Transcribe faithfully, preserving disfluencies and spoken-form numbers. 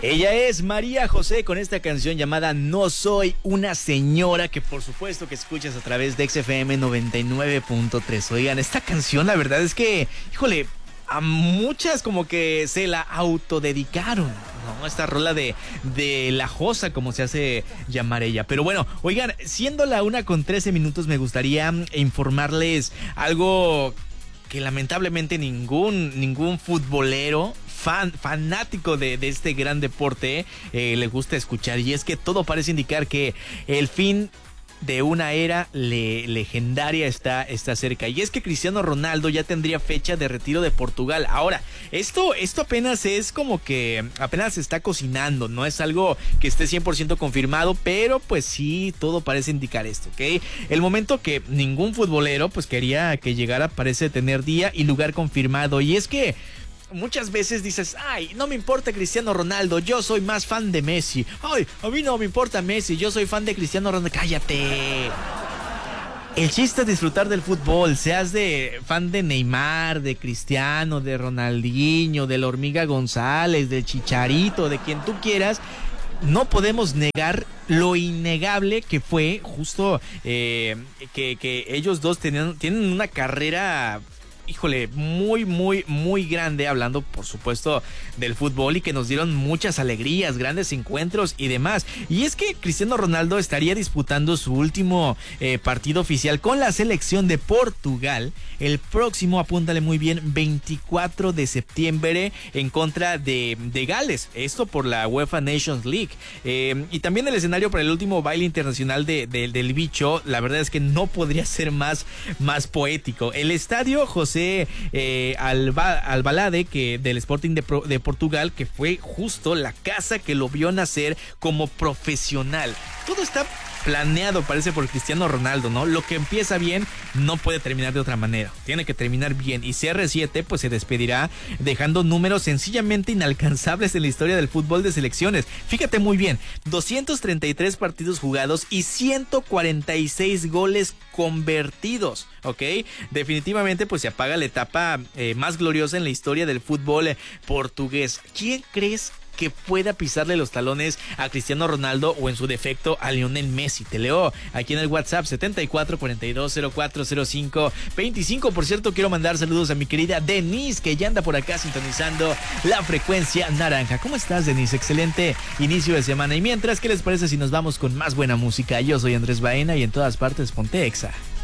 Ella es María José con esta canción llamada No Soy Una Señora, que por supuesto que escuchas a través de X F M noventa y nueve punto tres. Oigan, esta canción la verdad es que, híjole, a muchas como que se la autodedicaron, ¿no? Esta rola de, de La Josa, como se hace llamar ella. Pero bueno, oigan, siendo la una con trece minutos, me gustaría informarles algo que lamentablemente ningún, ningún futbolero Fan, fanático de, de este gran deporte eh, le gusta escuchar, y es que todo parece indicar que el fin de una era le, legendaria está, está cerca, y es que Cristiano Ronaldo ya tendría fecha de retiro de Portugal. Ahora, esto, esto apenas es como que apenas se está cocinando, no es algo que esté cien por ciento confirmado, pero pues sí, todo parece indicar esto, ¿ok? El momento que ningún futbolero pues quería que llegara parece tener día y lugar confirmado, y es que muchas veces dices, ay, no me importa Cristiano Ronaldo, yo soy más fan de Messi. Ay, a mí no me importa Messi, yo soy fan de Cristiano Ronaldo. Cállate. El chiste es disfrutar del fútbol, seas de fan de Neymar, de Cristiano, de Ronaldinho, de la Hormiga González, del Chicharito, de quien tú quieras. No podemos negar lo innegable que fue justo eh, que, que ellos dos tenían, tienen una carrera, híjole, muy, muy, muy grande, hablando por supuesto del fútbol, y que nos dieron muchas alegrías, grandes encuentros y demás. Y es que Cristiano Ronaldo estaría disputando su último eh, partido oficial con la selección de Portugal el próximo, apúntale muy bien, veinticuatro de septiembre en contra de, de Gales, esto por la UEFA Nations League. Eh, y también el escenario para el último baile internacional de, de, del bicho, la verdad es que no podría ser más, más poético. El estadio José eh, Alba, Albalade, que del Sporting de, Pro, de Portugal, que fue justo la casa que lo vio nacer como profesional. Todo está planeado, parece, por Cristiano Ronaldo, ¿no? Lo que empieza bien no puede terminar de otra manera, tiene que terminar bien, y C R siete pues se despedirá dejando números sencillamente inalcanzables en la historia del fútbol de selecciones. Fíjate muy bien, doscientos treinta y tres partidos jugados y ciento cuarenta y seis goles convertidos, ¿ok? Definitivamente pues se apaga la etapa eh, más gloriosa en la historia del fútbol eh, portugués. ¿Quién crees que pueda pisarle los talones a Cristiano Ronaldo, o en su defecto a Lionel Messi? Te leo aquí en el WhatsApp setenta y cuatro cuarenta y dos cero cuatro cero cinco veinticinco. Por cierto, quiero mandar saludos a mi querida Denise, que ya anda por acá sintonizando la frecuencia naranja. ¿Cómo estás, Denise? Excelente inicio de semana. Y mientras, ¿qué les parece si nos vamos con más buena música? Yo soy Andrés Baena y en todas partes ponte Exa.